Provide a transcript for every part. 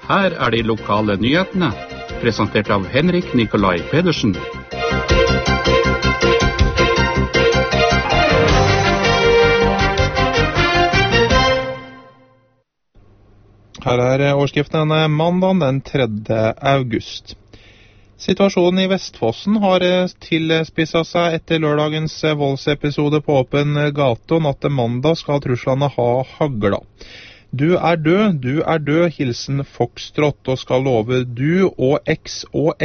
Her er de lokale nyhetene, presentert av Henrik Nikolai Pedersen. Her er overskriften mandag den 3. august. Situasjonen i Vestfossen har tilspisset seg etter lørdagens voldsepisode på åpen gate, og natt til mandag skal truslene ha hagla. Du er død, hilsen Foxtrot, og skal love du og X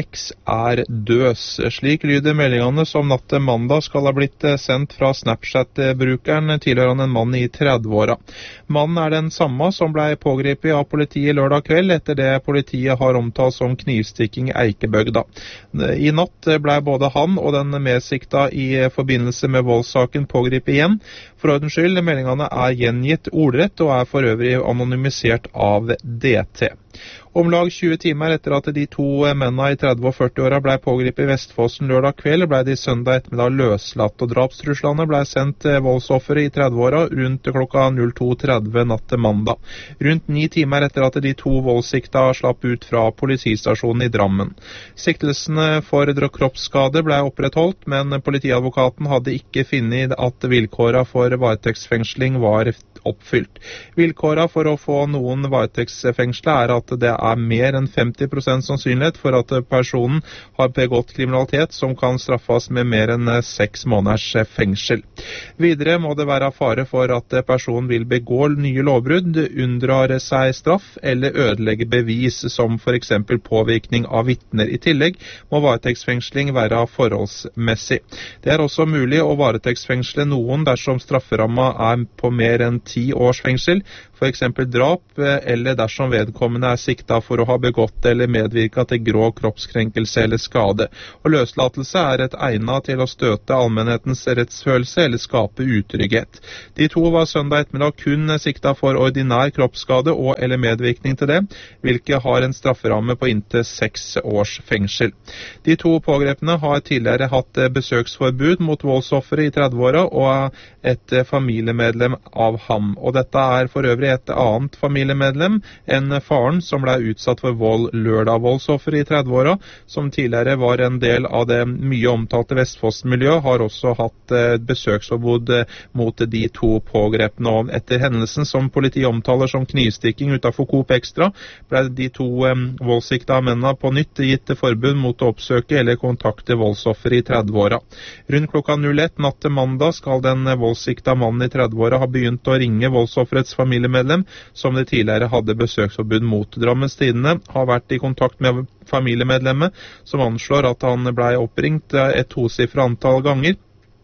er døs. Slik lyder meldingene som natt til mandag skal ha blitt sendt fra Snapchat-brukeren tilhørende en mann i 30-åra. Mannen er den samme som ble pågrepet av politiet lørdag kveld etter det politiet har omtalt som knivstikking i Eikebøgda. I natt ble både han og den medsikta i forbindelse med voldssaken pågrepet igjen. For ordens skyld, meldingene er gjengitt ordrett og er for øvrig anonymisert av DT. Om lag 20 timer etter at de to mennene i 30- og 40-åra ble pågrepet i Vestfossen lørdag kveld, ble de søndag ettermiddag løslatt, og drapstruslene ble sendt voldsoffere i 30-åra rundt klokka 02:30 natt til mandag. Rundt 9 timer etter at de to voldsikta slapp ut fra politistasjonen i Drammen. Siktelsene for kroppsskade ble opprettholdt, men politiadvokaten hadde ikke funnet at vilkårene for varetektsfengsling var oppfylt. Vilkårene for å få noen varetektsfengslet er at det er mer enn 50% sannsynlighet for at personen har begått kriminalitet som kan straffes med mer enn 6 måneders fengsel. Videre må det være fare for at personen vil begå nye lovbrudd, unndrar seg straff eller ødelegge bevis, som for eksempel påvirkning av vitner. I tillegg må varetektsfengsling være forholdsmessig. Det er også mulig å varetektsfengsle noen dersom strafferamma er på mer enn 10 års fengsel, for eksempel drap, eller dersom vedkommende er sikta for å ha begått eller medvirket til grov kroppskrenkelse eller skade. Og løslatelse er et egnet til å støte allmennhetens rettsfølelse eller skape utrygghet. De to var søndag ettermiddag kun sikta for ordinær kroppsskade og eller medvirkning til det, hvilket har en strafferamme på inntil 6 års fengsel. De to pågrepne har tidligere hatt besøksforbud mot voldsoffere i 30-åra og et familiemedlem av ham. Og dette er for øvrig et annet familiemedlem enn faren som ble utsatt for vold lørdag. Voldsoffere i 30-åra, som tidligere var en del av det mye omtalte Vestfossen-miljøet, har også hatt besøksforbud mot de to pågrepne. Og etter hendelsen som politiet omtaler som knivstikking utenfor Coop Extra, ble de to voldssikta mennene på nytt gitt forbud mot å oppsøke eller kontakte voldsoffer i 30-åra. Rundt klokka 01 natt til mandag skal den voldssikta mannen i 30-åra ha begynt å ringe voldsofferets familiemedlem, som det tidligere hadde besøksforbud mot. Drammens Tidende har vært i kontakt med familiemedlemmet, som anslår at han ble oppringt et tosifret antall ganger,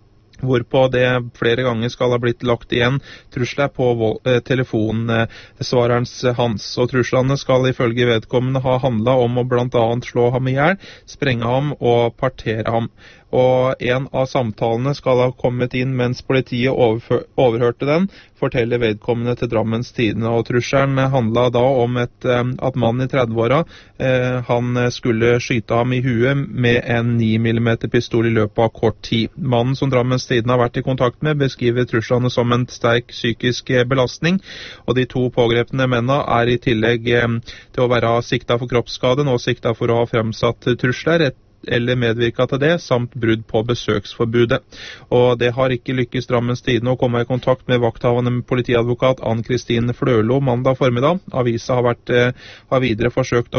hvorpå det flere ganger skal ha blitt lagt igjen trusler på telefonsvarerens hans. Og truslene skal ifølge vedkommende ha handlet om å blant annet slå ham i hjel, sprenge ham og partere ham. Og en av samtalene skal ha kommet inn mens politiet overhørte den, forteller vedkommende til Drammens Tidende. Og trusselen handlet da om at mannen i 30-åra han skulle skyte ham i huet med en 9 mm pistol i løpet av kort tid. Mannen som Drammens Tidende har vært i kontakt med, beskriver truslene som en sterk psykisk belastning, og de to pågrepne mennene er i tillegg til å være sikta for kroppsskade og sikta for å ha fremsatt trusler eller medvirket til det, samt brudd på besøksforbudet. Og det har ikke lykkes Drammens Tidende å komme i kontakt med vakthavende politiadvokat Ann-Kristin Flølo mandag formiddag. Avisa har videre forsøkt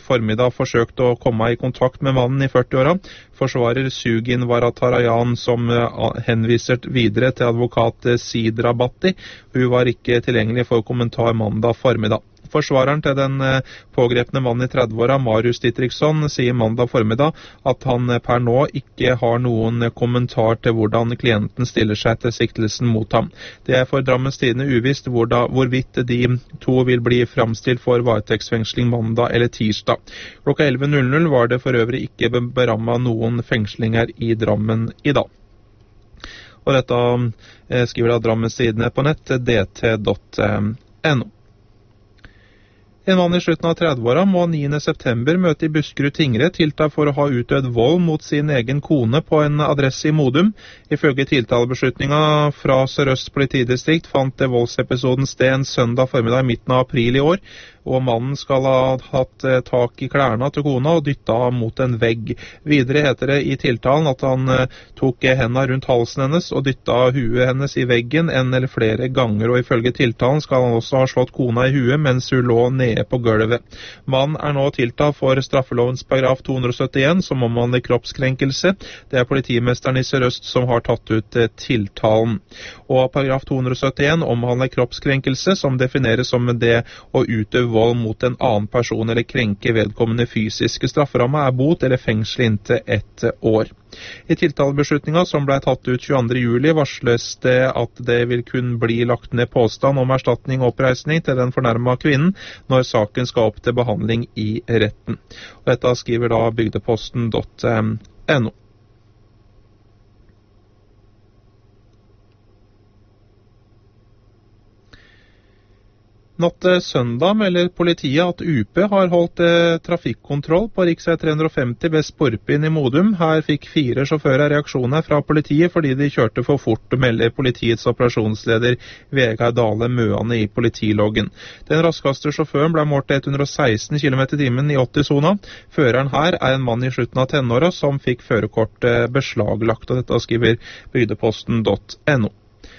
å komme i kontakt med mannen i 40-åra. Forsvarer Sugin Varatarayan, som henviser videre til advokat Sidra Batti. Hun var ikke tilgjengelig for kommentar mandag formiddag. Forsvareren til den pågrepne mannen i 30-åra, Marius Dietrichson, sier mandag formiddag at han per nå ikke har noen kommentar til hvordan klienten stiller seg til siktelsen mot ham. Det er for Drammens Tidende uvisst hvorvidt de to vil bli framstilt for varetektsfengsling mandag eller tirsdag. Klokka 11.00 var det for øvrig ikke berammet noen fengslinger i Drammen i dag. Og dette skriver da Drammens Tidende på nett, dt.no. En mann i slutten av 30-åra må 9. september møte i Buskerud tingrett tiltalt for å ha utøvd vold mot sin egen kone på en adresse i Modum. Ifølge tiltalebeslutninga fra Sør-Øst politidistrikt fant voldsepisoden sted en søndag formiddag i midten av april i år. og mannen skal ha hatt tak i klærne til kona og dyttet ham mot en vegg. Videre heter det i tiltalen at han tok hendene rundt halsen hennes og dyttet huet hennes i veggen en eller flere ganger, og ifølge tiltalen skal han også ha slått kona i huet mens hun lå nede på gulvet. Mannen er nå tiltalt for straffelovens paragraf 271 som omhandler kroppskrenkelse. Det er politimesteren i Sør-Øst som har tatt ut tiltalen. Og paragraf 271 omhandler kroppskrenkelse, som defineres som det å utøve vold mot en annen person eller krenke vedkommende fysiske. Strafferamme er bot eller fengsel inntil 1 år. I tiltalebeslutningen som ble tatt ut 22. juli varsles det at det vil kun bli lagt ned påstand om erstatning og oppreisning til den fornærmede kvinnen når saken skal opp til behandling i retten. Og dette skriver da bygdeposten.no. Natt til søndag melder politiet at UP har holdt trafikkontroll på rv. 350 ved Sporpin i Modum. Her fikk 4 sjåfører reaksjoner fra politiet fordi de kjørte for fort, melder politiets operasjonsleder Vegard Dale Møane i politiloggen. Den raskeste sjåføren ble målt 116 km/t i 80-sona. Føreren her er en mann i slutten av tenåra som fikk førerkort beslaglagt, og dette skriver bygdeposten.no.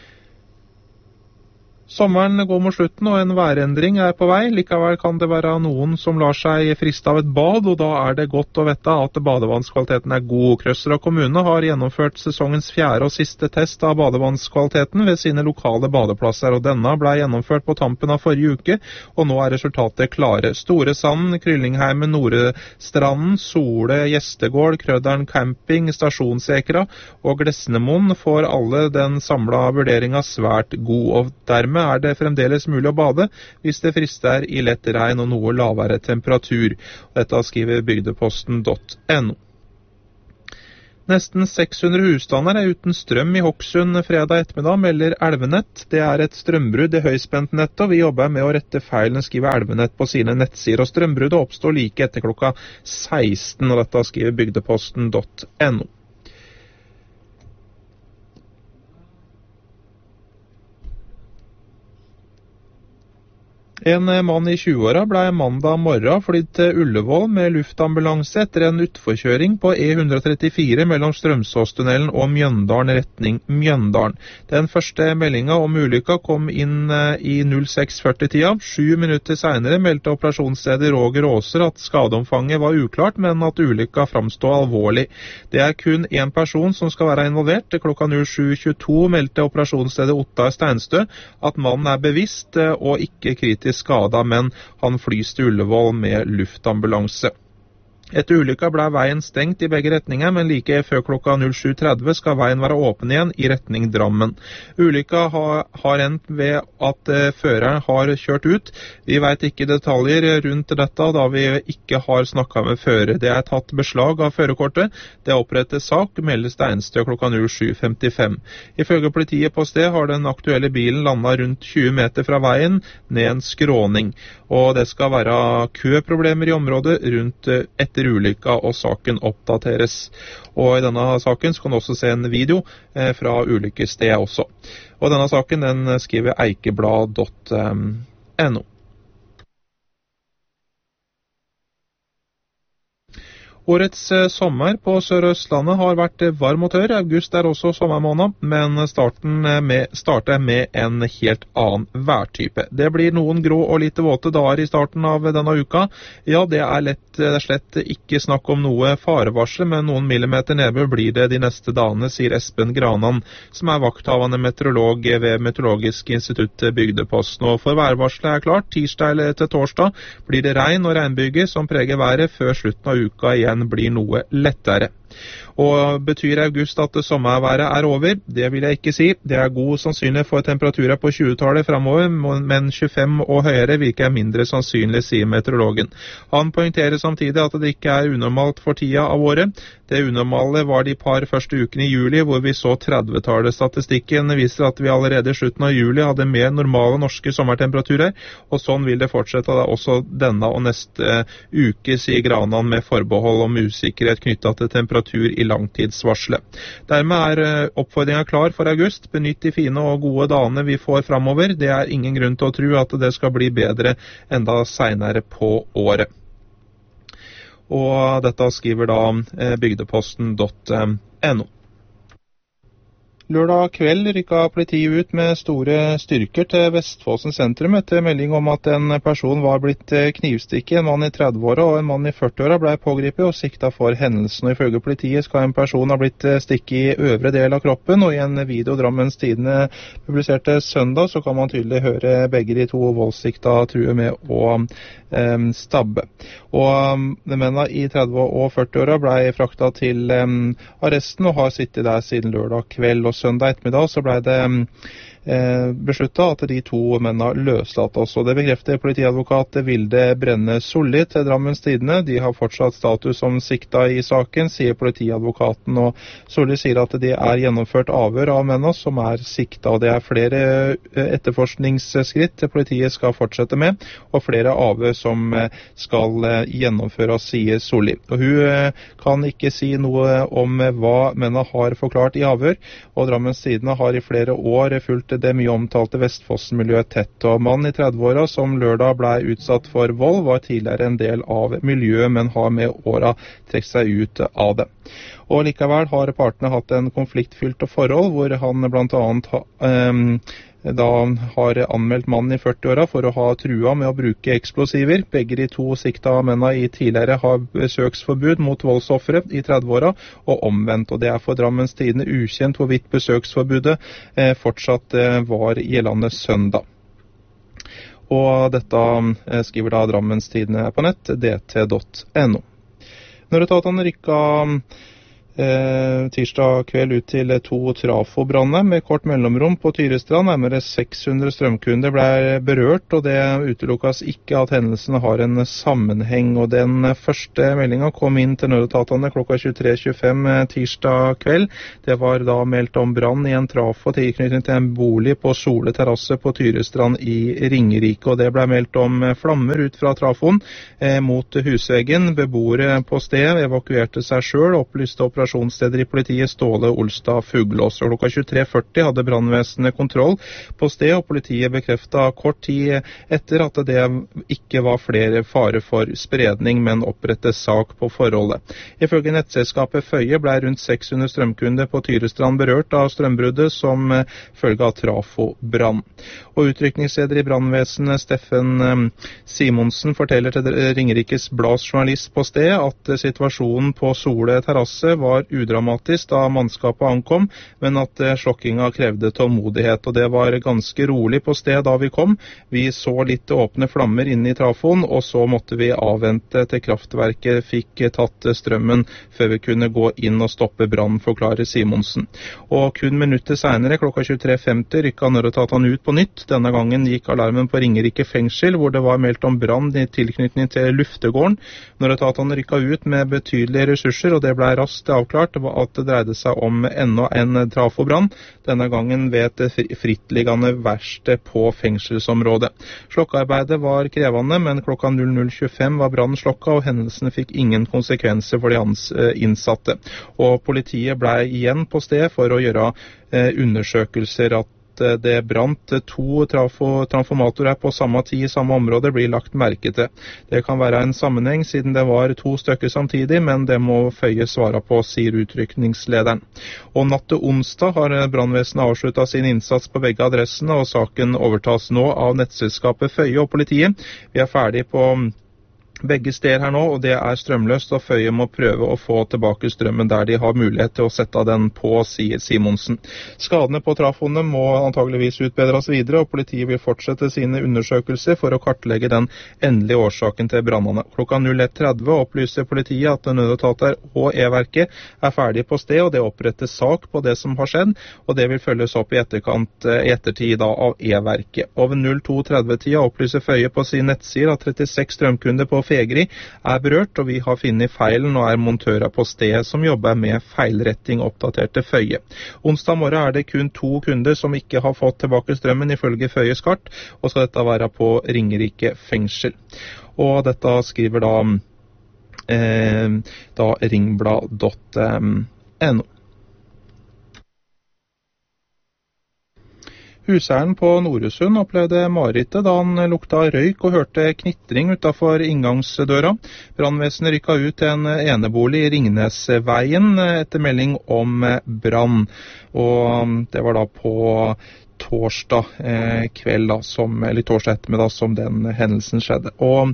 Sommeren går mot slutten, og en værendring er på vei. Likevel kan det være noen som lar seg friste av et bad, og da er det godt å vite at badevannskvaliteten er god. Krøsra kommune har gjennomført sesongens 4. og siste test av badevannskvaliteten ved sine lokale badeplasser, og denne ble gjennomført på tampen av forrige uke, og nå er resultatet klare. Storesanden, Kryllingheimen, Norestranden, Sole, Gjestegård, Krødderen camping, Stasjonsekra og Glesnemoen får alle den samlede vurderingen svært god, og dermed er det fremdeles mulig å bade hvis det frister i lett regn og noe lavere temperatur. Dette skriver bygdeposten.no. Nesten 600 husstander er uten strøm i Hokksund fredag ettermiddag, melder Elvenett. Det er et strømbrudd i høyspentnettet, og vi jobber med å rette feilen, skriver Elvenett på sine nettsider. Og strømbruddet oppstår like etter klokka 16, og dette skriver bygdeposten.no. En mann i 20-åra ble mandag morgen flydd til Ullevål med luftambulanse etter en utforkjøring på E134 mellom Strømsåstunnelen og Mjøndalen retning Mjøndalen. Den første meldingen om ulykka kom inn i 06:40-tida. 7 minutter senere meldte operasjonsleder Roger Åser at skadeomfanget var uklart, men at ulykka framstod alvorlig. Det er kun en person som skal være involvert. Klokka 07:22 meldte operasjonsleder Ottar Steinstø at mannen er bevisst og ikke kritisk skada, men han flys til Ullevål med luftambulanse. Etter ulykka ble veien stengt i begge retninger, men like før klokka 07:30 skal veien være åpen igjen i retning Drammen. Ulykka har endt ved at føreren har kjørt ut. Vi vet ikke detaljer rundt dette, da vi ikke har snakket med fører. Det er tatt beslag av førerkortet. Det er opprettet sak, melder Steinstø klokka 07:55. Ifølge politiet på sted har den aktuelle bilen landet rundt 20 meter fra veien ned en skråning, og det skal være køproblemer i området rundt etter ulykka, og saken oppdateres. Og i denne saken skal du også se en video fra ulykkesstedet også. Og denne saken den skriver eikeblad.no. Årets sommer på Sør-Østlandet har vært varm og tørr. August er også sommermåned, men starter med en helt annen værtype. Det blir noen grå og litt våte dager i starten av denne uka. Ja, det er slett ikke snakk om noe farevarsel, men noen millimeter nedbør blir det de neste dagene, sier Espen Granan, som er vakthavende meteorolog ved Meteorologisk institutt Bygdeposten. Og for værvarselet er klart, tirsdag til torsdag blir det regn og regnbyger som preger været før slutten av uka igjen blir noe lettere. Og betyr august at sommerværet er over? Det vil jeg ikke si. Det er god sannsynlighet for temperaturer på 20-tallet fremover, men 25 og høyere virker mindre sannsynlig, sier meteorologen. Han poengterer samtidig at det ikke er unormalt for tida av året. Det unormale var de par første ukene i juli, hvor vi så 30-tallet. Statistikken viser at vi allerede i slutten av juli hadde mer normale norske sommertemperaturer, og sånn vil det fortsette da også denne og neste uke, sier Granan med forbehold om usikkerhet knyttet til temperatur temperatur i langtidsvarselet. Dermed oppfordringen klar for august. Benytt de fine og gode dagene vi får fremover. Det ingen grunn til å tro at det skal bli bedre enda senere på året. Og dette skriver da bygdeposten.no. Lørdag kveld rykket politiet ut med store styrker til Vestfossen sentrum etter melding om at en person var blitt knivstikket. En mann i 30-åra og en mann i 40-åra ble pågripet og siktet for hendelsen. Og ifølge politiet skal en person ha blitt stikket i øvre del av kroppen, og i en video Drammens Tidende publiserte søndag så kan man tydelig høre begge de to voldssikta true med å stabbe. Og mennene i 30- og 40-åra ble fraktet til arresten og har sittet der siden lørdag kveld. Og søndag ettermiddag så ble det besluttet at de to mennene løslatt oss. Og det bekrefter politiadvokat Vilde Brenne Solli til Drammens Tidende. De har fortsatt status som sikta i saken, sier politiadvokaten. Og Solli sier at det gjennomført avhør av mennene som sikta. Og det flere etterforskningsskritt politiet skal fortsette med, og flere avhør som skal gjennomføres, sier Solli. Og hun kan ikke si noe om hva mennene har forklart i avhør, og Drammens Tidende har i flere år fulgt det mye omtalte Vestfossen-miljøet tett. Og mannen i 30-åra som lørdag ble utsatt for vold, var tidligere en del av miljøet, men har med åra trekt seg ut av det. Og likevel har partene hatt en konfliktfylt forhold, hvor han blant annet har anmeldt mannen i 40-åra for å ha trua med å bruke eksplosiver. Begge de to sikta mennene i tidligere har besøksforbud mot voldsoffere i 30-åra, og omvendt. Og det for Drammens Tidende ukjent hvorvidt besøksforbudet fortsatt var gjeldende søndag. Og dette skriver da Drammens Tidende på nett, dt.no. Nødetatene rykket tirsdag kveld ut til 2 trafobranner med kort mellomrom på Tyrestrand. Nærmere 600 strømkunder ble berørt, og det utelukkes ikke at hendelsene har en sammenheng. Og den første meldingen kom inn til nødetatene klokka 23.25 tirsdag kveld. Det var da meldt om brann i en trafo tilknytning til en bolig på Sole terrasse på Tyrestrand i Ringerike, og det ble meldt om flammer ut fra trafoen mot husveggen. Beboere på stedet evakuerte seg selv, opplyste operasjonsleder i politiet Ståle Olstad Fuglås. Og klokka 23.40 hadde brannvesenet kontroll på stedet, og politiet bekreftet kort tid etter at det ikke var flere fare for spredning, men opprettet sak på forholdet. Ifølge nettselskapet Føye ble rundt 600 strømkunder på Tyrestrand berørt av strømbruddet som følge av trafobrann. Og utrykningsleder i brannvesenet Steffen Simonsen forteller til Ringerikes Blads journalist på stedet at situasjonen på Sole terrasse var udramatisk da mannskapet ankom, men at slokkinga krevde tålmodighet, og det var ganske rolig på sted da vi kom. Vi så litt åpne flammer inne i trafoen, og så måtte vi avvente til kraftverket fikk tatt strømmen før vi kunne gå inn og stoppe brann, forklarer Simonsen. Og kun minutter senere, klokka 23.50, rykket nødetatene ut på nytt. Denne gangen gikk alarmen på Ringerike fengsel, hvor det var meldt om brann i tilknytning til luftegården. Nødetatene rykket ut med betydelige ressurser, og det ble raskt avklart at det dreide seg om enda en trafobrann, denne gangen ved et frittliggende verksted på fengselsområdet. Slokkearbeidet var krevende, men klokka 00.25 var brannen slokket, og hendelsen fikk ingen konsekvenser for de innsatte. Og politiet ble igjen på sted for å gjøre undersøkelser. At det brant 2 transformatorer på samme tid i samme område blir lagt merke til. Det kan være en sammenheng siden det var 2 stykker samtidig, men det må Føye svare på, sier utrykningslederen. Og natt til onsdag har brannvesenet avsluttet sin innsats på begge adressene, og saken overtas nå av nettselskapet Føye og politiet. Vi ferdig på begge steder her nå, og det strømløst, og Føye må prøve å få tilbake strømmen der de har mulighet til å sette den på, sier Simonsen. Skadene på trafoene må antageligvis utbedres videre, og politiet vil fortsette sine undersøkelser for å kartlegge den endelige årsaken til brannene. Klokka 01.30 opplyser politiet at nødetater og E-verket ferdig på sted, og det opprettes sak på det som har skjedd, og det vil følges opp i ettertid da, av E-verket. Over 02.30-tida opplyser Føye på sin nettside at 36 strømkunder på Fegri berørt, og vi har funnet feilen og montører på stedet som jobber med feilretting, oppdatert til Føye. Onsdag morgen det kun 2 kunder som ikke har fått tilbake strømmen ifølge Føyes kart, og skal dette være på Ringerike fengsel. Og dette skriver da da ringblad.no. Huseieren på Noresund opplevde marerittet da han lukta røyk og hørte knitring utenfor inngangsdøra. Brannvesenet rykket ut til en enebolig i Ringnesveien etter melding om brann. Og det var da på torsdag kveld, eller torsdag ettermiddag, som den hendelsen skjedde. Og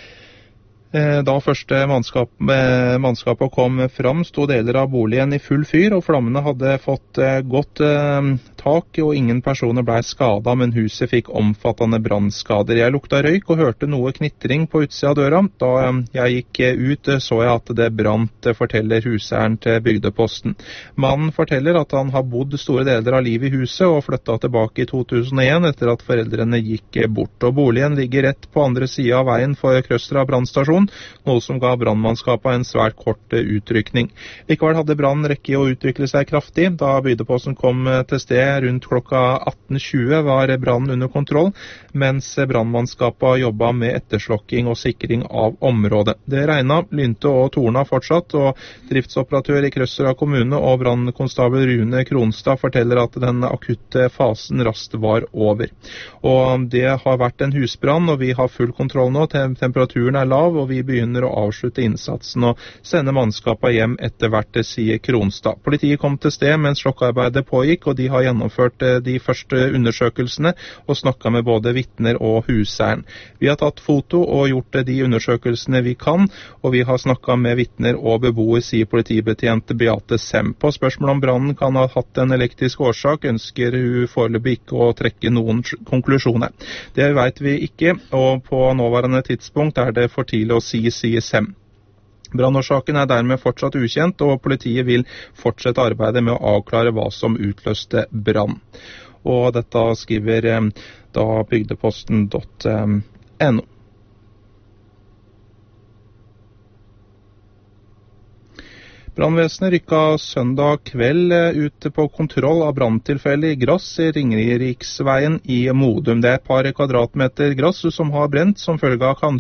da første mannskapet kom fram, sto deler av boligen i full fyr, og flammene hadde fått godt tak, og ingen personer ble skadet, men huset fikk omfattende brannskader. Jeg lukta røyk og hørte noe knitring på utsida av døra. Da jeg gikk ut, så jeg at det brant, forteller huseieren til Bygdeposten. Mannen forteller at han har bodd store deler av livet i huset, og flyttet tilbake i 2001 etter at foreldrene gikk bort. Og boligen ligger rett på andre siden av veien for Krøstra brannstasjon, noe som ga brannmannskapet en svært kort utrykning. Likevel hadde brannen rekke å utvikle seg kraftig. Da Bygdeposten kom til sted rundt klokka 18.20 var brannen under kontroll, mens brannmannskapet jobbet med etterslokking og sikring av området. Det regnet, lynte og torna fortsatt, og driftsoperatør i Krøstra kommune og brannkonstabel Rune Kronstad forteller at den akutte fasen raskt var over. Og det har vært en husbrann, og vi har full kontroll nå. Temperaturen er lav, og vi begynner å avslutte innsatsen og sende mannskapet hjem etter hvert, sier Kronstad. Politiet kom til sted mens slokkearbeidet pågikk, og de har gjennomført de første undersøkelsene og snakket med både vitner og huseieren. Vi har tatt foto og gjort de undersøkelsene vi kan, og vi har snakket med vitner og beboer, sier politibetjent Beate Sem. På spørsmål om brannen kan ha hatt en elektrisk årsak, ønsker hun foreløpig ikke å trekke noen konklusjoner. Det vet vi ikke, og på nåværende tidspunkt er det for tidlig å si, sier Sem. Brannårsaken er dermed fortsatt ukjent, og politiet vil fortsette arbeidet med å avklare hva som utløste brann. Og dette skriver da bygdeposten.no. Brannvesenet rykket søndag kveld ut på kontroll av branntilfelle i grass i Ringeriksveien i Modum. Det er et par kvadratmeter grass som har brent som følge av